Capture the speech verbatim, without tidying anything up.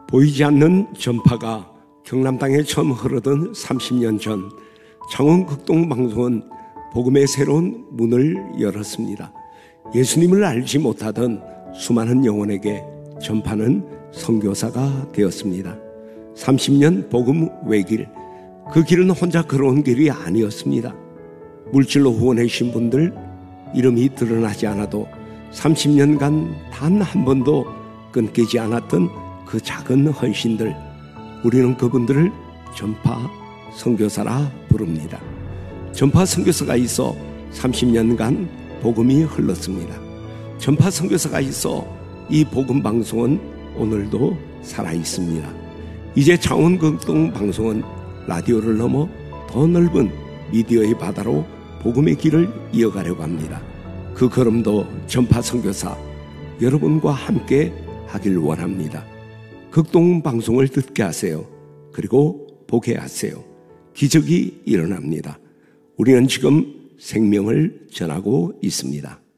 보이지 않는 전파가 경남 땅에 처음 흐르던 삼십 년 전 창원극동방송은 복음의 새로운 문을 열었습니다. 예수님을 알지 못하던 수많은 영혼에게 전파는 선교사가 되었습니다. 삼십 년 복음 외길, 그 길은 혼자 걸어온 길이 아니었습니다. 물질로 후원해 주신 분들 이름이 드러나지 않아도 삼십 년간 단 한 번도 끊기지 않았던 그 작은 헌신들, 우리는 그분들을 전파 선교사라 부릅니다. 전파 선교사가 있어 삼십 년간 복음이 흘렀습니다. 전파 선교사가 있어 이 복음 방송은 오늘도 살아 있습니다. 이제 창원극동 방송은 라디오를 넘어 더 넓은 미디어의 바다로 복음의 길을 이어가려고 합니다. 그 걸음도 전파 선교사 여러분과 함께 하길 원합니다. 극동 방송을 듣게 하세요. 그리고 보게 하세요. 기적이 일어납니다. 우리는 지금 생명을 전하고 있습니다.